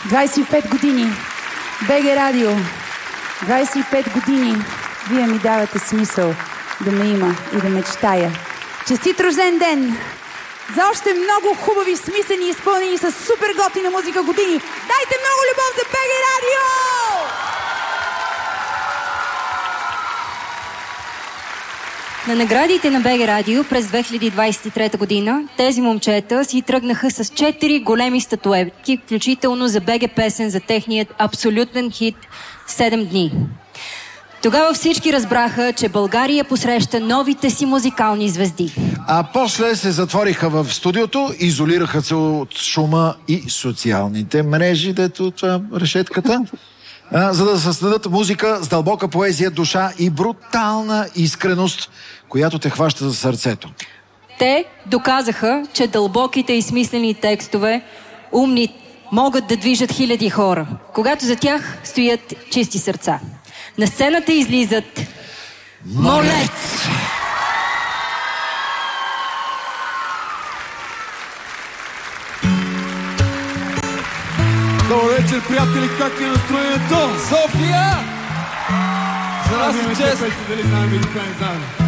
25 години. БГ Радио. 25 години. Вие ми давате смисъл да ме има и да мечтая. Честит рожден ден! За още много хубави, смислени, изпълнени с супер готина музика години. Дайте много любов за БГ Радио! На наградите на БГ Радио през 2023 година тези момчета си тръгнаха с 4 големи статуетки, включително за БГ песен за техният абсолютен хит «7 дни». Тогава всички разбраха, че България посреща новите си музикални звезди. А после се затвориха в студиото, изолираха се от шума и социалните мрежи, дето това решетката, за да създадат музика с дълбока поезия, душа и брутална искреност, която те хваща за сърцето. Те доказаха, че дълбоките и смислени текстове, умни, могат да движат хиляди хора, когато за тях стоят чисти сърца. На сцената излизат Молец! Добър вечер, приятели, как е настроението? София! За нас е чест! Дали знаем или това не знаем?